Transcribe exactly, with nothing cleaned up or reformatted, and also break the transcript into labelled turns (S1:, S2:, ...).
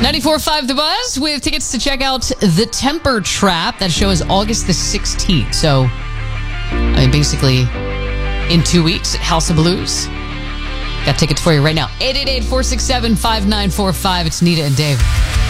S1: ninety-four point five The Buzz with tickets to check out The Temper Trap. That show is August the sixteenth. So, I mean, basically, in two weeks at House of Blues. Got tickets for you right now. eight eight eight, four six seven, five nine four five. It's Nita and Dave.